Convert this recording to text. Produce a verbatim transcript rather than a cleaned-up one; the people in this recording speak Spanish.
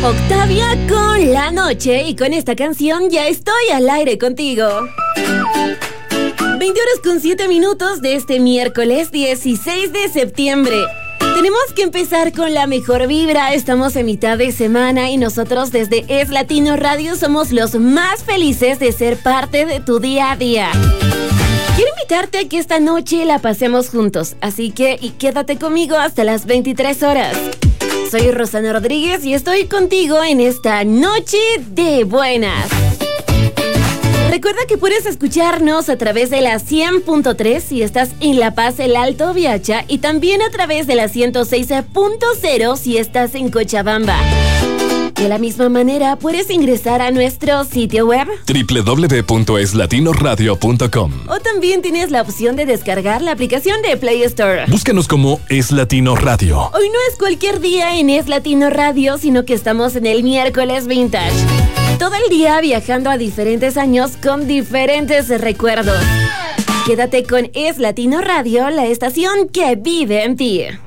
Octavia con La Noche, y con esta canción ya estoy al aire contigo. veinte horas con siete minutos de este miércoles dieciséis de septiembre. Tenemos que empezar con la mejor vibra. Estamos en mitad de semana y nosotros desde Es Latino Radio somos los más felices de ser parte de tu día a día. Quiero invitarte a que esta noche la pasemos juntos, así que y quédate conmigo hasta las veintitrés horas. Soy Rosana Rodríguez y estoy contigo en esta noche de buenas. Recuerda que puedes escucharnos a través de la cien punto tres si estás en La Paz, el Alto Viacha, y también a través de la ciento seis punto cero si estás en Cochabamba. De la misma manera, puedes ingresar a nuestro sitio web doble u doble u doble u punto es latino radio punto com. O también tienes la opción de descargar la aplicación de Play Store. Búscanos como Es Latino Radio. Hoy no es cualquier día en Es Latino Radio, sino que estamos en el miércoles vintage. Todo el día viajando a diferentes años con diferentes recuerdos. Quédate con Es Latino Radio, la estación que vive en ti.